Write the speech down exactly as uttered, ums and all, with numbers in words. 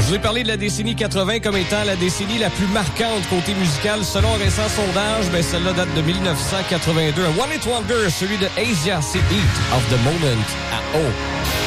Je vous ai parlé de la décennie quatre-vingt comme étant la décennie la plus marquante côté musical. Selon un récent sondage, ben celle-là date de mille neuf cent quatre-vingt-deux. Un One Hit Wonder, celui de Asia, c'est Heat of the Moment à O.